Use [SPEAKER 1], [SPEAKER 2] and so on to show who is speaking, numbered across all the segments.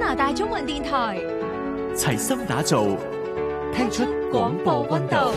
[SPEAKER 1] 拿大中文電台，
[SPEAKER 2] 齊心打造，聽出廣播溫度。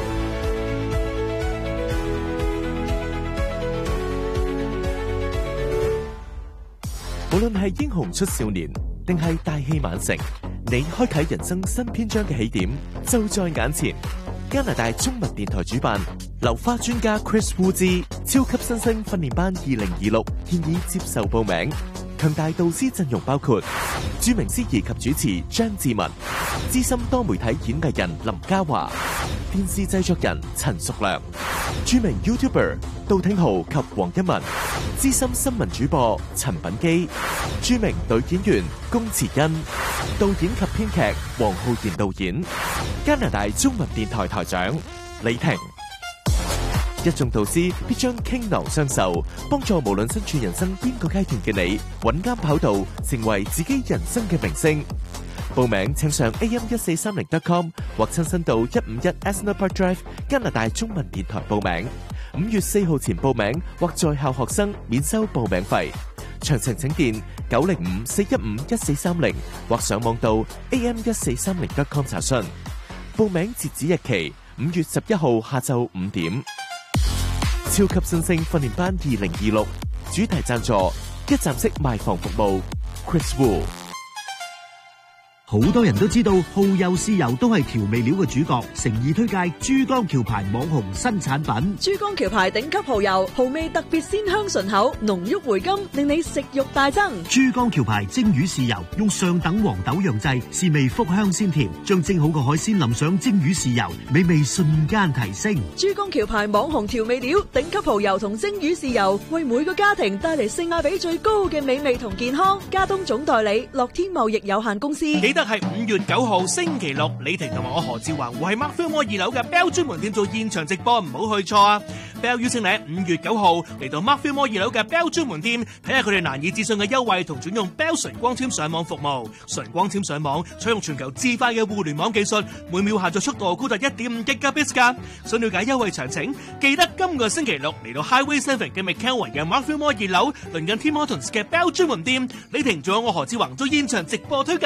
[SPEAKER 2] 無論係英雄出少年，定係大器晚成，你開啟人生新篇章嘅起點就在眼前。加拿大中文電台主辦流花專家 Chris Wu 之超級新星訓練班2026現已接受報名，強大導師陣容包括著名司儀及主持張志文、資深多媒體演藝人林嘉華、電視製作人陳淑良、著名 YouTuber 杜挺豪及黃一文、資深新聞主播陳品基、著名女演員龔慈恩、導演及編劇黃浩然導演、加拿大中文電台台長李婷。一眾導師必將傾囊相授，幫助無論身處人生邊個階段嘅你，揾啱跑道，成為自己人生嘅明星。報名請上 am1430.com 或親身到151 Asner Park Drive 加拿大中文電台報名。5月4號前報名或在校學生免收報名費。詳情請電905-415-1430或上網到 am1430.com 查詢。報名截止日期5月11號下晝5點。超級新星訓練班2026主題贊助一站式賣房服務 Chris Wu。
[SPEAKER 3] 好多人都知道蠔油豉油都係調味料嘅主角，誠意推介珠江橋牌網紅新產品。
[SPEAKER 4] 珠江橋牌頂級蠔油，蠔味特別鮮香順口，濃郁回甘，令你食慾大增。
[SPEAKER 3] 珠江橋牌蒸魚豉油用上等黃豆釀製，鮮味福香鮮甜，將蒸好嘅海鮮淋上蒸魚豉油，美味瞬間提升。
[SPEAKER 4] 珠江橋牌網紅調味料，頂級蠔油同蒸魚豉油，為每個家庭帶嚟性價比最高嘅美味同健康。加東總代理樂天貿易有限公司。
[SPEAKER 5] 係5月9號星期六，李婷同埋我何志華會喺 Mark Fillmore 2樓嘅 Bell 專門店做現場直播，唔好去錯啊！ Bell 邀請你喺5月9號嚟到 Mark Fillmore 2樓嘅 Bell 專門店，睇下佢哋難以置信嘅優惠同轉用 Bell 純光纖上網服務。純光纖上網採用全球至快嘅互聯網技術，每秒下載速度高達 1.5 Gbps 㗎。想了解優惠詳情，記得今個星期六嚟到 Highway 7嘅 McKelvin 嘅 Mark Fillmore 2樓，鄰近 Tim Hortons 嘅 Bell 專門店。李婷仲有我何志華做現場直播推介。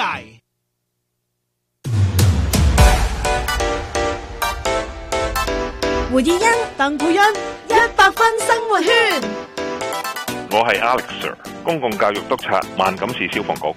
[SPEAKER 4] 胡以欣、鄧佩欣100分生活圈。
[SPEAKER 6] 我係 Alex Sir， 公共教育督察，萬錦市消防局。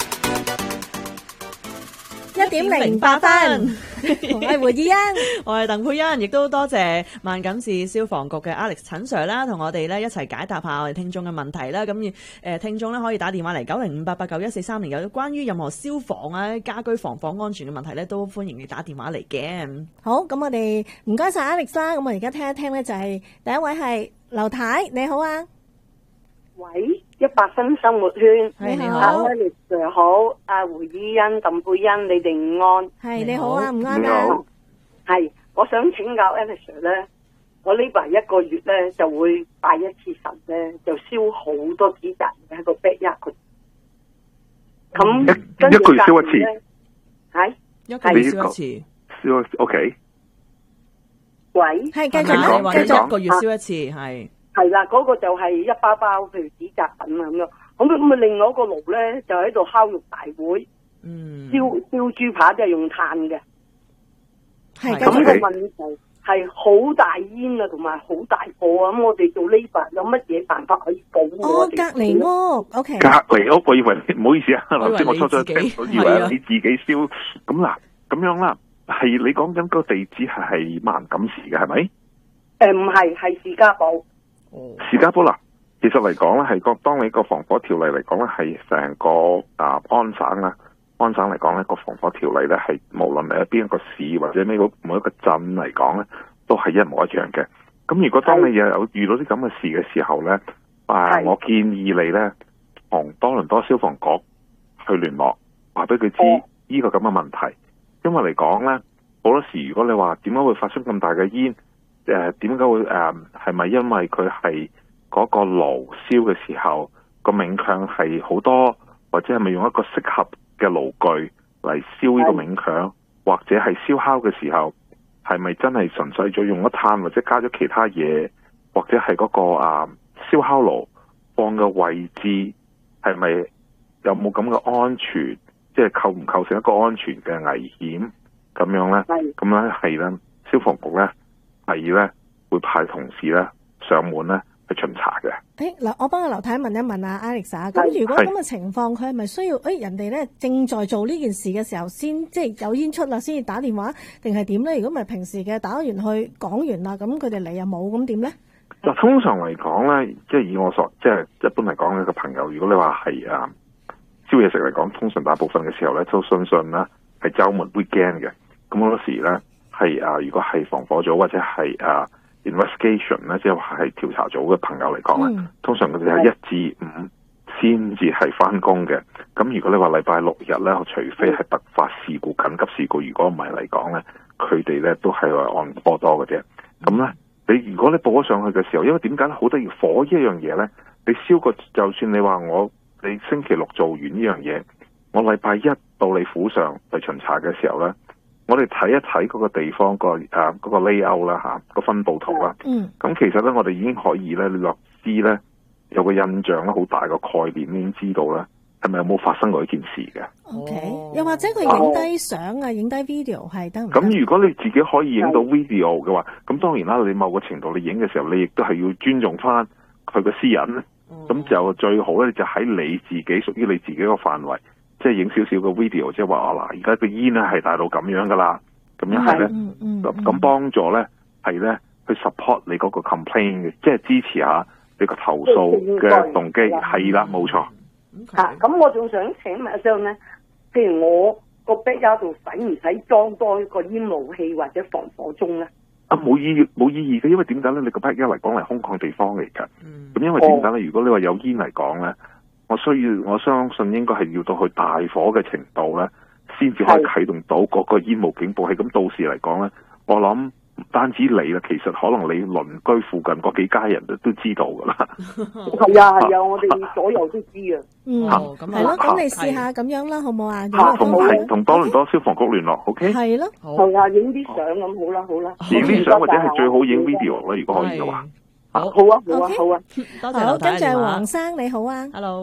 [SPEAKER 4] 1.08分。
[SPEAKER 7] 我係胡以欣，
[SPEAKER 4] 我係鄧佩欣，亦都多謝萬錦市消防局嘅 Alex 陳 Sir 啦，同我哋咧一齊解答下我哋聽眾嘅問題啦。咁聽眾咧可以打電話嚟905-889-1430，有關於任何消防啊、家居防火安全嘅問題咧，都歡迎你打電話嚟嘅。
[SPEAKER 7] 好，咁我哋唔該晒 Alex 啦。咁我而家聽一聽咧，就係第一位係劉太，你好啊。
[SPEAKER 8] 喂，100分生活圈，
[SPEAKER 7] 你好
[SPEAKER 8] ，Alex Sir 好，阿胡以欣、鄧佩欣，你哋午安。
[SPEAKER 7] 係你好啊，午安啊。
[SPEAKER 8] 係，我想請教 Alex Sir 咧，我呢排一個月咧就會拜一次神咧，就燒好多紙紮喺個 backyard 度。咁
[SPEAKER 6] 一個月燒一次，
[SPEAKER 8] 係
[SPEAKER 4] 一個月燒一次，
[SPEAKER 6] 燒 OK。
[SPEAKER 8] 喂，
[SPEAKER 7] 係繼續，
[SPEAKER 4] 繼續一個月燒一次，係。
[SPEAKER 8] 係啦，嗰個就係一包包，譬如紙紮品啊咁樣。咁另外一個爐咧就喺度烤肉大會，燒豬扒都係用炭嘅。
[SPEAKER 7] 係
[SPEAKER 8] 咁個問題係好大煙啊，同埋好大火啊。咁我哋做呢份有乜嘢辦法可以保護我哋？
[SPEAKER 7] 隔離屋 ，OK。
[SPEAKER 6] 隔離屋，我以為唔好意思啊，頭先我初初聽到以為你自己燒。咁嗱，咁樣啦，係你講緊個地址係萬錦市嘅係咪？
[SPEAKER 8] 唔係，係士嘉堡。
[SPEAKER 6] 士嘉堡啦，其實嚟講咧，係當你個防火條例嚟講咧，係成個安省啦，安省嚟講咧個防火條例咧係無論你喺邊一個市或者每一個鎮嚟講咧，都係一模一樣嘅。咁如果當你有遇到啲咁嘅事嘅時候咧，我建議你咧同多倫多消防局去聯絡，話俾佢知呢個咁嘅問題。因為嚟講咧，好多時如果你話點解會發生咁大嘅煙？點解會係咪因為佢係嗰個爐燒嘅時候個冥鏹係好多，或者係咪用一個適合嘅爐具嚟燒呢個冥鏹，或者係燒烤嘅時候係咪真係純粹咗用咗炭，或者加咗其他嘢，或者係嗰個燒烤爐放嘅位置係咪有冇咁嘅安全， 即係構唔構成一個安全嘅危險咁樣咧？咁咧係咧，消防局咧係咧會派同事咧上門咧去巡查嘅。
[SPEAKER 7] 嗱，我幫阿劉太問一問啊 Alex 啊，咁如果咁嘅情況，佢係咪需要人哋咧正在做呢件事嘅時候先，即係有煙出啦，先至打電話，定係點咧？如果唔係平時嘅打完去講完啦，咁佢哋嚟又冇，咁點咧？
[SPEAKER 6] 嗱，通常嚟講咧，即係以我即係一般嚟講咧，個朋友，如果你話係燒嘢食嚟講，通常大部分嘅時候咧，都相信啦係週末 weekend 嘅。咁好多時咧係如果係防火組或者係investigation 咧，即係話係調查組嘅朋友嚟講咧，通常佢哋係1至5先至係翻工嘅。咁如果你話禮拜6日咧，除非係突發事故、緊急事故，如果唔係嚟講咧，佢哋咧都係按波多嘅啫。咁咧，如果你報咗上去嘅時候，因為點解咧？好得意，火呢一樣嘢咧，你燒過，就算你話你星期6做完呢樣嘢，我禮拜1到你府上去巡查嘅時候咧，我哋睇一睇嗰個地方嗰個 layout 啦個分佈圖啦。咁其實咧，我哋已經可以咧略知咧有個印象啦，好大個概念已經知道咧係咪有冇發生過一件事嘅。
[SPEAKER 7] OK， 又或者佢影低相啊，影低 video 係得唔得？
[SPEAKER 6] 咁如果你自己可以影到 video 嘅話，咁當然啦，你某個程度你影嘅時候，你亦都係要尊重翻佢個私隱。咁就最好咧，就喺你自己屬於你自己個範圍，即係影少少嘅 video，即係話嗱，而家個煙咧係大到咁樣噶啦，咁樣係咧，咁幫助咧係咧去 support 你嗰個 complaint 嘅，即係支持下你個投訴嘅動機，係啦，冇錯。
[SPEAKER 8] 咁我仲想請問一聲咧，譬如我個 backyard 度使唔使裝多一個煙霧器或者防火鐘咧？
[SPEAKER 6] 冇意義嘅，因為點解咧？你個 backyard 嚟講係空曠地方嚟㗎。咁因為點解咧？如果你話有煙嚟講咧，我相信應該係要到去大火嘅程度咧，先至可以啟動到嗰個煙霧警報器。咁到時嚟講咧，我諗唔單止你啦，其實可能你鄰居附近嗰幾家人都知道㗎啦。
[SPEAKER 8] 係啊，我哋左右都知啊。
[SPEAKER 7] 咁係咯，咁你試下咁樣啦，好唔好啊？
[SPEAKER 6] 同多倫多消防局聯絡 ，OK？ 係
[SPEAKER 7] 咯，
[SPEAKER 8] 係啊，影啲相咁好啦。
[SPEAKER 6] 影啲相或者係最好影 video 啦，如果可以嘅話。
[SPEAKER 8] 好啊，多謝。
[SPEAKER 7] 好，跟住黃生你好啊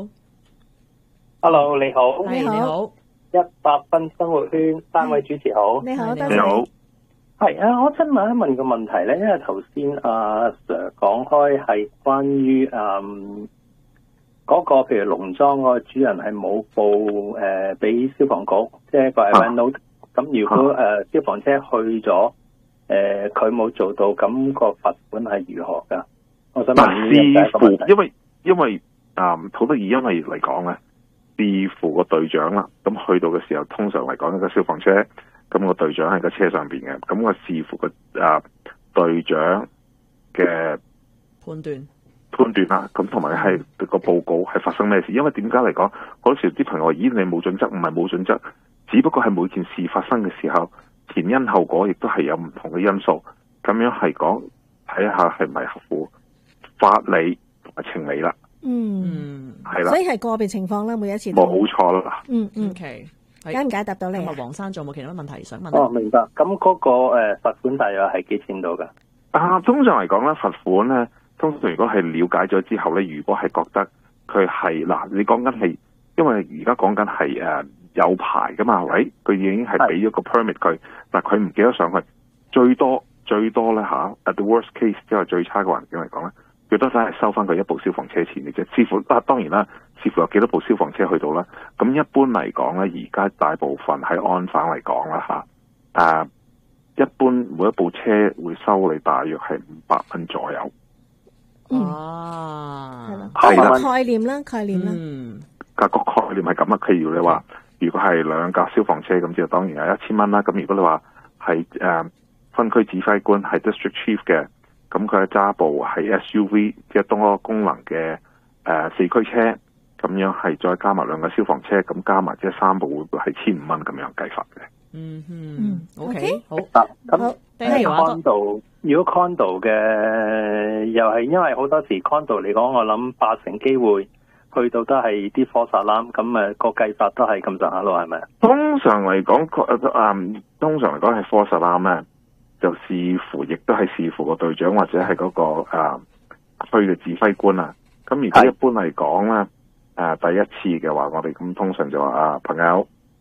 [SPEAKER 1] ，Hello， 你好，
[SPEAKER 7] 你好
[SPEAKER 1] ，100分生活圈3位主持好，
[SPEAKER 7] 你好，
[SPEAKER 6] 你好。
[SPEAKER 1] 係啊，我想問一問個問題咧，因為頭先阿 Sir 講開係關於嗰個譬如農莊個主人係冇報俾消防局，即係個 event note。咁如果消防車去咗，佢冇做到，咁個罰款係如何㗎？我想問視乎，
[SPEAKER 6] 因為好得意，因為嚟講咧，視乎個隊長啦。咁去到嘅時候，通常嚟講一個消防車，咁個隊長喺個車上邊嘅，咁我視乎個隊長嘅
[SPEAKER 4] 判斷
[SPEAKER 6] 啦。咁同埋係個報告係發生咩事？因為點解嚟講，嗰時啲朋友話：咦，你冇準則，唔係冇準則，只不過係每件事發生嘅時候，前因後果亦都係有唔同嘅因素。咁樣係講睇下係咪合乎法理同埋情理啦。係啦。
[SPEAKER 7] 所以係個別情況啦，每一次。
[SPEAKER 6] 冇錯啦。
[SPEAKER 4] OK。
[SPEAKER 7] 解唔解答到你？
[SPEAKER 4] 咁啊，黃生仲有冇其他問題想問？
[SPEAKER 1] 明白。咁嗰個罰款大約係幾錢到㗎？
[SPEAKER 6] 通常嚟講咧，罰款咧，通常如果係了解咗之後咧，如果係覺得佢係你講緊係，因為而家講緊係有牌噶嘛，係咪？佢已經係俾咗個 permit 佢，但佢唔記得上去，最多咧at the worst case， 即係最差嘅環境嚟講咧，最多都係收翻佢一部消防車錢嘅啫。視乎當然啦，視乎有幾多部消防車去到啦。咁一般嚟講咧，而家大部分喺安省嚟講啦一般每一部車會收你大約係500蚊左右。
[SPEAKER 7] 係啦，概念啦。
[SPEAKER 6] 個概念係咁啊。譬如你話，如果係2架消防車咁，就當然係1000蚊啦。咁如果你話係分區指揮官係 district chief 嘅，咁佢係揸部係 SUV， 即係多功能嘅4驅車，咁樣係再加埋2架消防車，咁加埋即係3部會係1500蚊咁樣計法嘅。
[SPEAKER 4] OK， 好。
[SPEAKER 1] 咁如果 condo 嘅，又係因為好多時 condo 嚟講，我諗80%機會去到都係啲火殺攬，咁個計法都係咁上下咯，係咪？通常嚟講
[SPEAKER 6] 係火殺攬咧，就視乎，亦都係視乎個隊長或者係嗰個區嘅指揮官啊。咁如果一般嚟講咧，第一次嘅話，我哋咁通常就話朋友，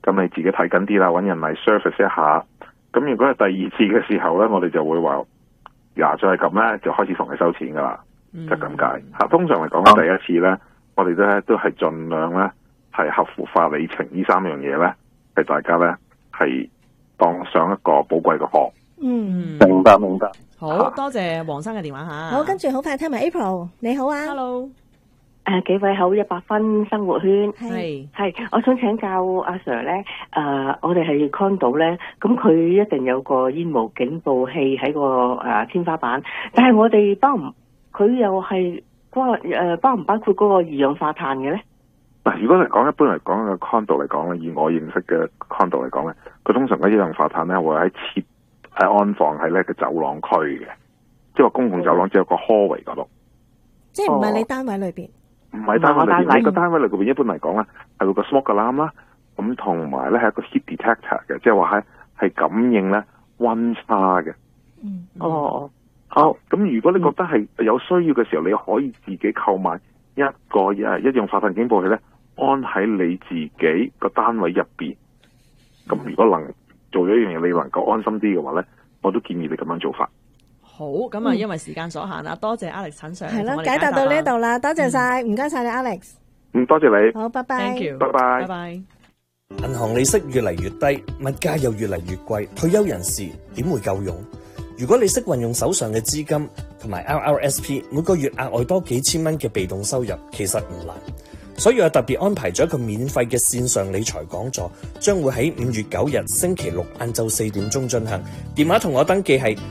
[SPEAKER 6] 咁你自己睇緊啲啦，揾人嚟 service 一下。咁如果係第二次嘅時候咧，我哋就會話，呀，再係咁咧，就開始同你收錢噶啦，就咁解。通常嚟講咧，第一次咧，我哋都係盡量咧係合乎法理情呢三樣嘢咧，係大家咧係當上一個寶貴嘅課。明白。
[SPEAKER 4] 好多謝黃生嘅電話吓。
[SPEAKER 7] 好，跟住好快聽埋 April， 你好啊
[SPEAKER 4] ，Hello。
[SPEAKER 9] 幾位好，100分生活圈
[SPEAKER 4] 係，
[SPEAKER 9] 我想請教阿 Sir 咧，我哋係 condo 咧，咁佢一定有個煙霧警報器喺個天花板，但係我哋佢又係包唔包括嗰個二氧化碳嘅咧？
[SPEAKER 6] 嗱，如果嚟講，一般嚟講嘅 condo 嚟講咧，以我認識嘅 condo 嚟講咧，佢通常嘅一氧化碳咧會喺安放喺呢個走廊區嘅，即係話公共走廊只有個 hallway 嗰度，
[SPEAKER 7] 即係唔係你單位裏邊。
[SPEAKER 6] 唔係單位裏邊，你個單位裏邊一般嚟講咧，係會個 smoke alarm 啦，咁同埋咧係一個 heat detector 嘅，即係話係感應咧溫差嘅。
[SPEAKER 9] 好。
[SPEAKER 6] 咁如果你覺得係有需要嘅時候，你可以自己購買一個一氧化碳警報器咧，安喺你自己個單位入邊。咁如果能做咗一樣嘢，你能夠安心啲嘅話咧，我都建議你咁樣做法。
[SPEAKER 4] 好，咁啊，因為時間所限啦，多謝 Alex 陳 Sir
[SPEAKER 7] 係啦，解答到呢度啦，多謝晒，唔該晒你 Alex。
[SPEAKER 6] 多謝你。
[SPEAKER 7] 好，拜拜。
[SPEAKER 4] Thank you，
[SPEAKER 6] 拜拜。
[SPEAKER 4] 拜拜。
[SPEAKER 10] 銀行利息越嚟越低，物價又越嚟越貴，退休人士點會夠用？如果你識運用手上嘅資金同埋 RRSP， 每個月額外多幾千蚊嘅被動收入，其實唔難。所以我特別安排咗一個免費嘅線上理財講座，將會喺5月9日星期六晏晝4點鐘進行。電話同我登記係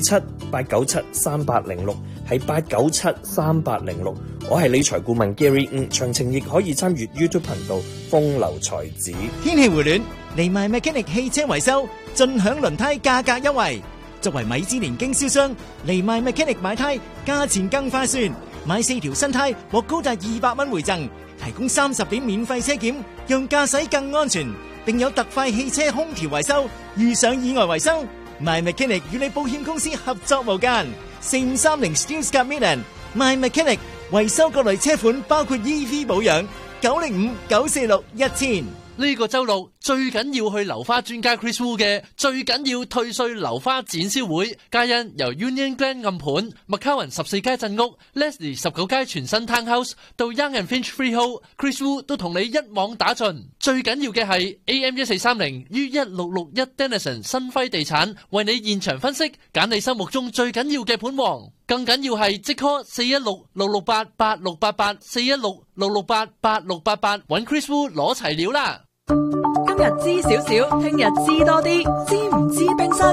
[SPEAKER 10] 647-897-3806，係897-3806。我係理財顧問 Gary， 詳情亦可以參閱 YouTube 頻道風流才子。
[SPEAKER 11] 天氣回暖，嚟埋 Mechanic 汽車維修，盡享輪胎價格優惠。作為米芝蓮經銷商，嚟埋 Mechanic 買胎，價錢更划算。買4條新胎獲高達200蚊回贈，提供30點免費車檢，讓駕駛更安全，並有特快汽車空調維修，遇上意外維修，My Mechanic 與你保險公司合作無間。4530 Steelscape Midland My Mechanic 維修各類車款，包括 EV 保養，905-946-1000。
[SPEAKER 12] 呢個周六最緊要去樓花專家 Chris Wu 嘅最緊要退稅樓花展銷會，皆因由 Union Glen 暗盤、McCowan 14街鎮屋、Leslie 19街全新 Townhouse 到 Young and Finch Freehold，Chris Wu 都同你一網打盡。最緊要嘅係 AM1430 於1661 Denison 新輝地產為你現場分析，揀你心目中最緊要嘅盤王。更緊要係即 call 416-668-8688 416-668-8688 揾 Chris Wu 攞齊料啦。
[SPEAKER 4] 今日知少少，聽日知多啲，知唔知冰室？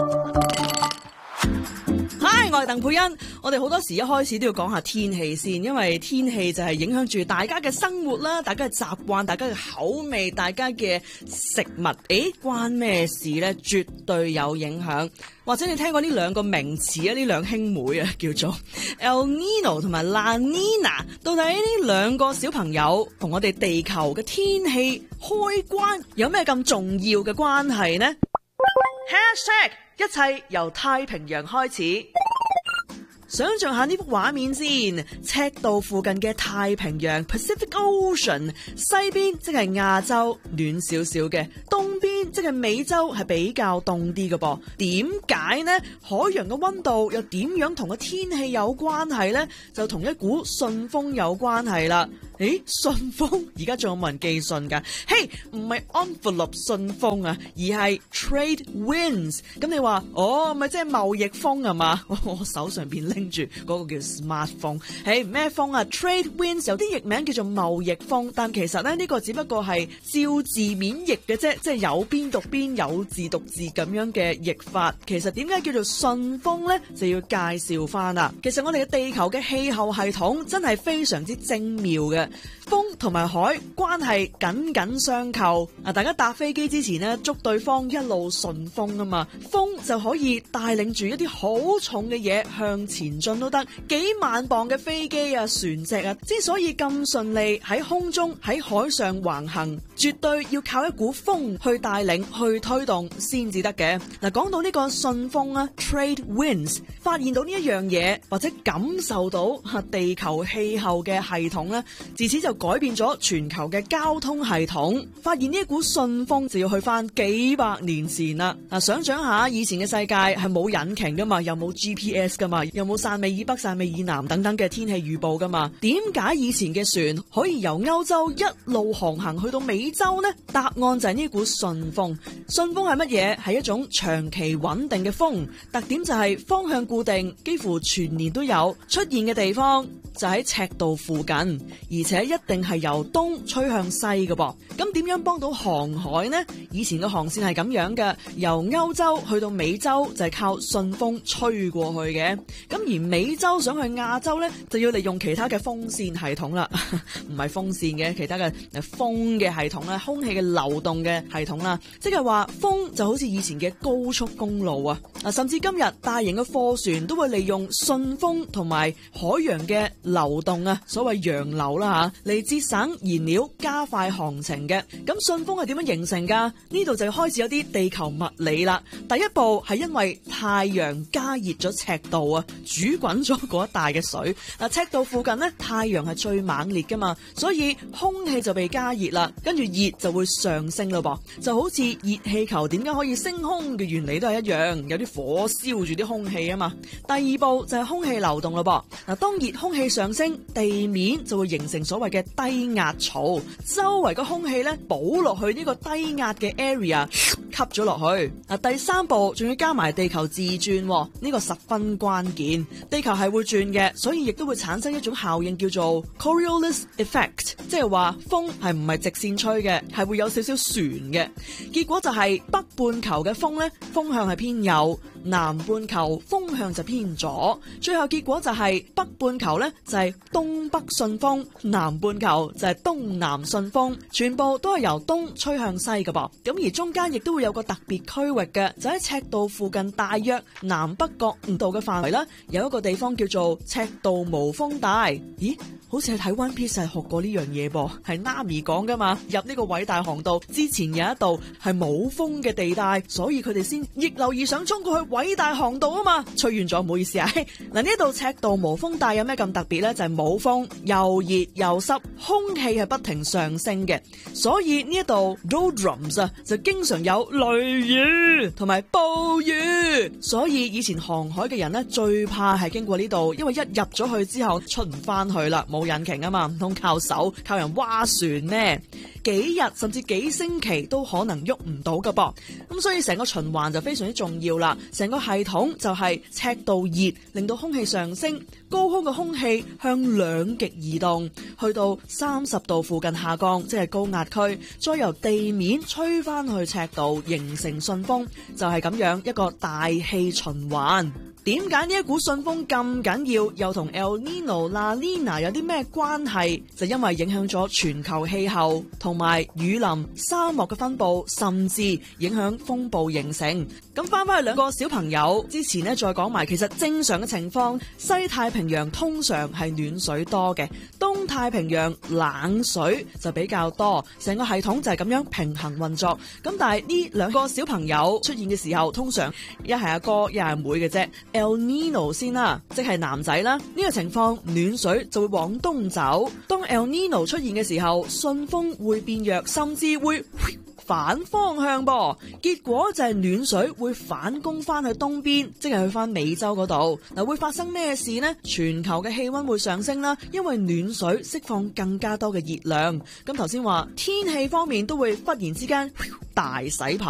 [SPEAKER 4] 嗨，我係鄧佩欣。我哋好多時一開始都要講下天氣先，因為天氣就係影響住大家嘅生活啦，大家嘅習慣，大家嘅口味，大家嘅食物。關咩事呢？絕對有影響。或者你聽過呢兩個名詞啊？呢兩兄妹啊，叫做 El Nino 同埋 La Nina。到底呢兩個小朋友同我哋地球嘅天氣開關有咩咁重要嘅關係呢？ Hashtag 一切由太平洋開始。想象下呢幅畫面先，赤道附近嘅太平洋 Pacific Ocean， 西邊即係亞洲，暖少少嘅，東邊即係美洲係比較凍啲嘅噃。點解呢？海洋嘅溫度又點樣同個天氣有關係呢？就同一股順風有關係啦。順風而家仲有冇人寄信㗎？唔係 envelope 順風啊，而係 trade winds。咁你話咪即係貿易風啊嘛？我手上邊拎住嗰個叫 smart 風。咩風啊 ？trade winds 有啲譯名叫做貿易風，但其實咧呢個只不過係照字面譯嘅啫，即係有邊讀邊，有字讀字咁樣嘅譯法。其實點解叫做順風呢？就要介紹翻啦。其實我哋嘅地球嘅氣候系統真係非常之精妙嘅。風同埋海關係緊緊相扣。大家搭飛機之前呢，祝對方一路順風啊嘛。風就可以帶領住一啲好重嘅嘢向前進都得。幾萬磅嘅飛機啊、船隻啊，之所以咁順利喺空中喺海上橫行，絕對要靠一股風去帶領去推動先至得嘅。講到呢個順風啊 ，trade winds， 發現到呢一樣嘢或者感受到地球氣候嘅系統呢， 自此就改變咗全球嘅交通系統。發現呢一股順風就要去翻幾百年前啦。嗱，想象下以前嘅世界係冇引擎噶嘛，又冇 GPS 噶嘛，又冇汕尾以北、汕尾以南等等嘅天氣預報噶嘛。點解以前嘅船可以由歐洲一路航行去到美洲呢？答案就係呢股順風。順風係乜嘢？係一種長期穩定嘅風，特點就係方向固定，幾乎全年都有出現嘅地方就喺赤道附近，而且一定係由東吹向西嘅噃。咁點樣幫到航海呢？以前嘅航線係咁樣嘅，由歐洲去到美洲就係靠順風吹過去嘅。咁而美洲想去亞洲呢，就要利用其他嘅風扇系統啦，唔係風扇嘅，其他嘅風嘅系統啦，空氣嘅流動嘅系統啦，即係話風就好似以前嘅高速公路啊，甚至今日大型嘅貨船都會利用順風同埋海洋嘅流動啊，所謂洋流啦吓，嚟節省燃料，加快航程嘅。咁順風係點樣形成噶？呢度就開始有啲地球物理啦。第一步係因為太陽加熱咗赤道啊，煮滾咗嗰一帶嘅水。嗱，赤道附近呢，太陽係最猛烈噶嘛，所以空氣就被加熱啦，跟住熱就會上升咯噃，就好似熱氣球點解可以升空嘅原理都係一樣，有啲火燒住啲空氣啊嘛。第二步就係空氣流動咯噃。嗱，當熱空氣上升，地面就會形成所謂嘅低壓槽，周圍個空氣咧補落去呢個低壓嘅 area， 吸咗落去。嗱，第三步仲要加埋地球自轉，呢個十分關鍵。地球係會轉嘅，所以亦都會產生一種效應叫做 Coriolis effect， 即係話風係唔係直線吹嘅，係會有少少旋嘅。結果就係北半球嘅風咧，風向係偏右，南半球風向就偏左。最後結果就係北半球咧就係東北順風，南半球就係東南順風，全部都係由東吹向西嘅噃。咁而中間亦都會有個特別區域嘅，就喺赤道附近大約南北角度嘅範圍啦，有一個地方叫做赤道無風帶。咦？好似係睇 One Piece 係學過呢樣嘢噃，係 Nami 講噶嘛。入呢個偉大航道之前有一度係冇風嘅地帶，所以佢哋先逆流而上衝過去偉大航道啊嘛。吹完咗，唔好意思啊。嗱，呢度赤道無風帶有咩咁特別呢？就係冇風，又熱又濕，空氣係不停上升嘅，所以呢一度 doldrums 啊就經常有雷雨同埋暴雨。所以以前航海嘅人呢，最怕係經過呢度，因為一入咗去之後出唔翻去啦，冇引擎啊嘛，唔通靠手靠人划船咩？幾日甚至幾星期都可能喐唔到噶噃。咁所以成個循環就非常之重要啦。成個系統就係赤道熱令到空氣上升，高空嘅空氣向兩極移動，去到30度附近下降，即係高壓區，再由地面吹翻去赤道，形成順風，就係咁樣一個大氣循環。點解呢一股順風咁緊要，又同 El Nino、La Nina 有啲咩關係？就因為影響咗全球氣候同埋雨林、沙漠嘅分布，甚至影響風暴形成。咁翻去兩個小朋友之前呢，再講埋，其實正常嘅情況，西太平洋通常係暖水多嘅，東太平洋冷水就比較多，成個系統就係咁樣平衡運作。咁但係呢兩個小朋友出現嘅時候，通常一係阿哥一係阿妹嘅啫。El Nino 先啦，即係男仔啦。呢個情況暖水就會往東走。當 El Nino 出現嘅時候，順風會變弱，甚至會反方向噃。結果就係暖水會反攻翻去東邊，即係去翻美洲嗰度。嗱，會發生咩事呢？全球嘅氣溫會上升啦，因為暖水釋放更加多嘅熱量。咁頭先話天氣方面都會忽然之間大洗牌。